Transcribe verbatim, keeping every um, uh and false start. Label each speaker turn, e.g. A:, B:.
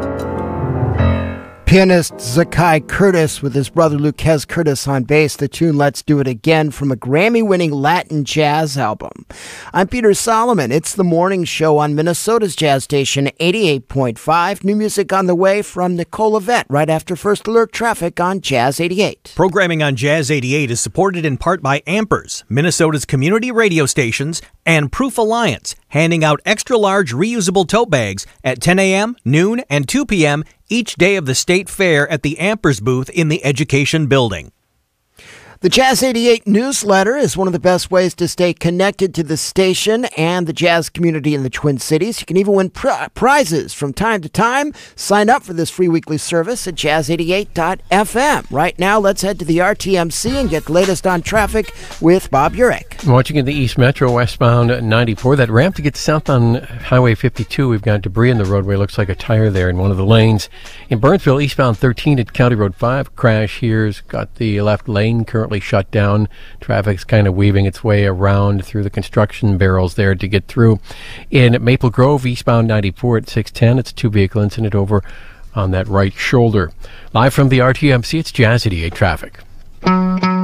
A: Pianist Zakai Curtis with his brother Lucas Curtis on bass. The tune Let's Do It Again from a Grammy-winning Latin jazz album. I'm Peter Solomon. It's the morning show on Minnesota's jazz station eighty-eight point five. New music on the way from Nicole Yvette right after First Alert Traffic on Jazz eighty-eight.
B: Programming on Jazz eighty-eight is supported in part by Ampers, Minnesota's community radio stations, and Proof Alliance, handing out extra-large reusable tote bags at ten a.m., noon, and two p.m. each day of the state fair at the Ampers booth in the Education Building.
A: The Jazz eighty-eight newsletter is one of the best ways to stay connected to the station and the jazz community in the Twin Cities. You can even win pri- prizes from time to time. Sign up for this free weekly service at jazz eighty-eight dot f m. Right now, let's head to the R T M C and get the latest on traffic with Bob Urich.
C: Watching in the East Metro, westbound ninety-four, that ramp to get south on Highway fifty-two, we've got debris in the roadway. Looks like a tire there in one of the lanes. In Burnsville, eastbound thirteen at County Road five, crash here's got the left lane currently shut down. Traffic's kind of weaving its way around through the construction barrels there to get through. In Maple Grove, eastbound ninety-four at six ten, it's a two-vehicle incident over on that right shoulder. Live from the R T M C, it's Jazz eighty-eight Traffic.